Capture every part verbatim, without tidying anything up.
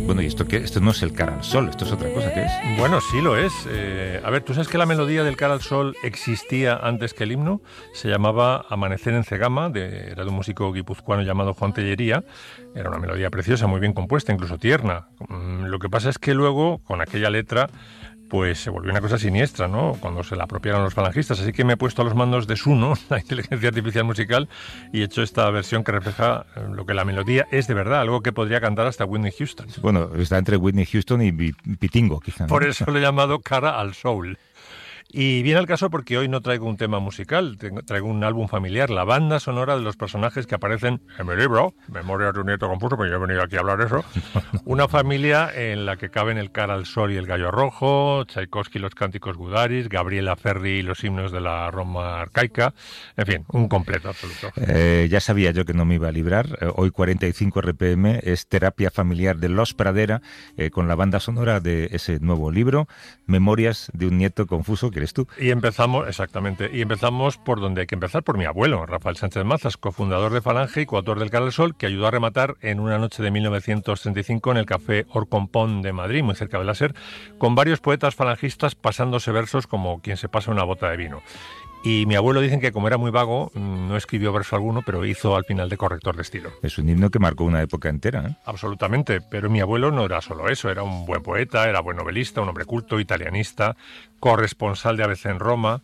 Bueno, y esto que esto no es el Cara al Sol, esto es otra cosa, ¿qué es? Bueno, sí lo es. Eh, a ver, ¿tú sabes que la melodía del Cara al Sol existía antes que el himno? Se llamaba Amanecer en Cegama, de, era de un músico guipuzcoano llamado Juan Tellería. Era una melodía preciosa, muy bien compuesta, incluso tierna. Mm, Lo que pasa es que luego, con aquella letra, pues se volvió una cosa siniestra, ¿no? Cuando se la apropiaron los falangistas. Así que me he puesto a los mandos de Suno, la inteligencia artificial musical, y he hecho esta versión que refleja lo que la melodía es de verdad, algo que podría cantar hasta Whitney Houston. Bueno, está entre Whitney Houston y Pitingo, quizá, ¿no? Por eso lo he llamado Cara al Soul. Y viene al caso porque hoy no traigo un tema musical, traigo un álbum familiar, la banda sonora de los personajes que aparecen en mi libro, Memorias de un nieto confuso, pero yo he venido aquí a hablar de eso. Una familia en la que caben el Cara al Sol y el Gallo Rojo, Tchaikovsky y los cánticos gudaris, Gabriela Ferri y los himnos de la Roma arcaica, en fin, un completo absoluto. Eh, ya sabía yo que no me iba a librar. Eh, hoy cuarenta y cinco R P M es terapia familiar de Los Pradera, eh, con la banda sonora de ese nuevo libro, Memorias de un nieto confuso, que eres tú. Y empezamos, exactamente, y empezamos por donde hay que empezar, por mi abuelo, Rafael Sánchez Mazas, cofundador de Falange y coautor del Cara al Sol, que ayudó a rematar en una noche de mil novecientos treinta y cinco en el Café Orcompón de Madrid, muy cerca de la SER, con varios poetas falangistas pasándose versos como quien se pasa una bota de vino. Y mi abuelo, dicen que como era muy vago, no escribió verso alguno, pero hizo al final de corrector de estilo. Es un himno que marcó una época entera, ¿eh? Absolutamente, pero mi abuelo no era solo eso, era un buen poeta, era buen novelista, un hombre culto, italianista, corresponsal de A B C en Roma.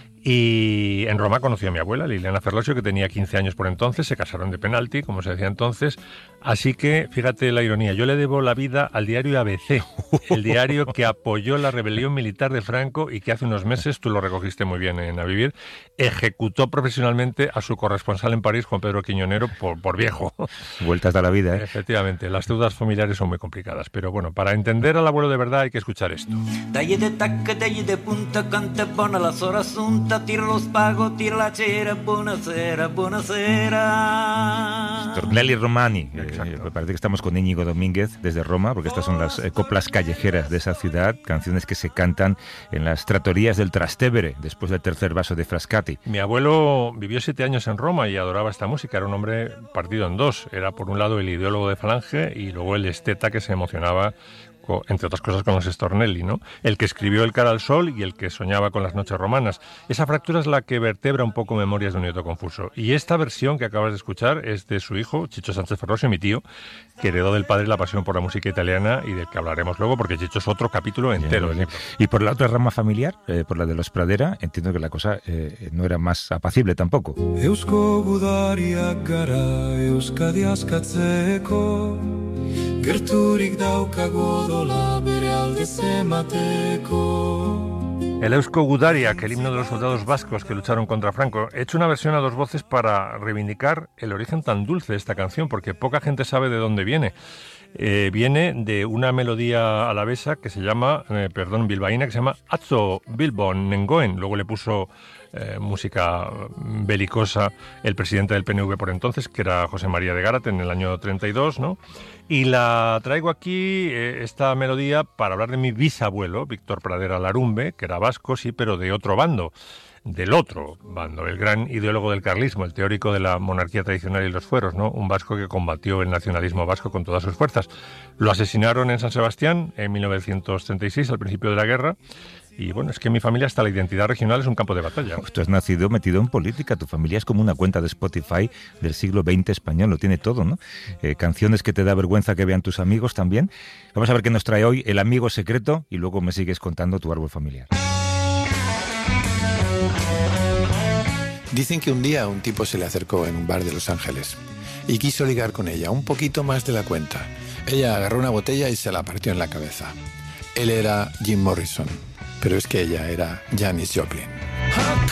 Y en Roma conoció a mi abuela, Liliana Ferlosio, que tenía quince años por entonces, se casaron de penalti, como se decía entonces. Así que, fíjate la ironía, yo le debo la vida al diario A B C, el diario que apoyó la rebelión militar de Franco y que hace unos meses, tú lo recogiste muy bien en A Vivir, ejecutó profesionalmente a su corresponsal en París, Juan Pedro Quiñonero, por, por viejo. Vueltas a la vida, ¿eh? Efectivamente, las deudas familiares son muy complicadas, pero bueno, para entender al abuelo de verdad hay que escuchar esto. Dagli de tacca, dagli de punta, canta buona la sora assunta, tira lo spago, tira la cera, buonasera, buonasera. Stornelli Romani, eh, parece que estamos con Íñigo Domínguez desde Roma, porque estas son las eh, coplas callejeras de esa ciudad, canciones que se cantan en las trattorías del Trastevere, después del tercer vaso de Frascati. Mi abuelo vivió siete años en Roma y adoraba esta música, era un hombre partido en dos, era por un lado el ideólogo de Falange y luego el esteta que se emocionaba, entre otras cosas, con los Stornelli, ¿no? El que escribió el Cara al Sol y el que soñaba con las noches romanas. Esa fractura es la que vertebra un poco Memorias de un nieto confuso. Y esta versión que acabas de escuchar es de su hijo, Chicho Sánchez Ferlosio, mi tío, que heredó del padre la pasión por la música italiana y del que hablaremos luego, porque Chicho es otro capítulo entero. Bien, bien. Y por la otra rama familiar, eh, por la de los Pradera, entiendo que la cosa eh, no era más apacible tampoco. Eusko gudariak gara euskadi askatzeko, gerturik daukago dola bere aldez emateko. El Eusko Gudariak, el himno de los soldados vascos que lucharon contra Franco. He hecho una versión a dos voces para reivindicar el origen tan dulce de esta canción, porque poca gente sabe de dónde viene. Eh, viene de una melodía alavesa que se llama, eh, perdón, bilbaína, que se llama Atzo Bilbon Nengoen. Luego le puso eh, música belicosa el presidente del P N V por entonces, que era José María de Gárate, en el año treinta y dos, ¿no? Y la traigo aquí, eh, esta melodía, para hablar de mi bisabuelo, Víctor Pradera Larumbe, que era vasco, sí, pero de otro bando. Del otro bando, el gran ideólogo del carlismo, el teórico de la monarquía tradicional y los fueros, ¿no? Un vasco que combatió el nacionalismo vasco con todas sus fuerzas. Lo asesinaron en San Sebastián en mil novecientos treinta y seis, al principio de la guerra. Y bueno, es que en mi familia hasta la identidad regional es un campo de batalla. Pues tú has nacido metido en política, tu familia es como una cuenta de Spotify del siglo veinte español, lo tiene todo, ¿no? Eh, canciones que te da vergüenza que vean tus amigos también. Vamos a ver qué nos trae hoy el amigo secreto y luego me sigues contando tu árbol familiar. Dicen que un día un tipo se le acercó en un bar de Los Ángeles y quiso ligar con ella un poquito más de la cuenta. Ella agarró una botella y se la partió en la cabeza. Él era Jim Morrison, pero es que ella era Janis Joplin.